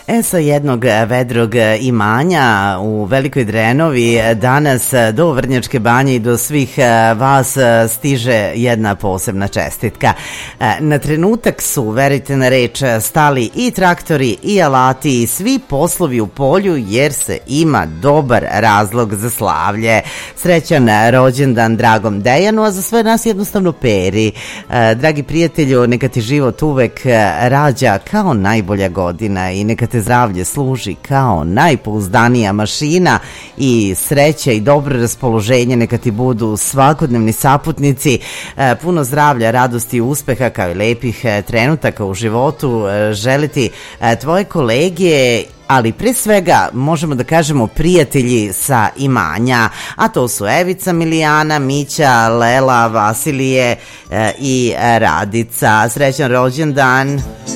Sa jednog vedrog imanja u Velikoj Drenovi danas do Vrnjačke Banje i do svih vas stiže jedna posebna čestitka. Na trenutak su, verite na reč, stali i traktori i alati i svi poslovi u polju jer se ima dobar razlog za slavlje. Srećan rođendan dragom Dejanu, a za sve nas jednostavno Peri. Dragi prijatelju, neka ti život uvek rađa kao najbolja godina i neka te zdravlje služi kao najpouzdanija mašina i sreća i dobro raspoloženje neka ti budu svakodnevni saputnici. Puno zdravlja, radosti i uspeha kao i lepih trenutaka u životu želiti tvoje kolege, ali pre svega možemo da kažemo prijatelji sa imanja, a to su Evica, Milijana, Mića, Lela, Vasilije i Radica. Srećan rođendan!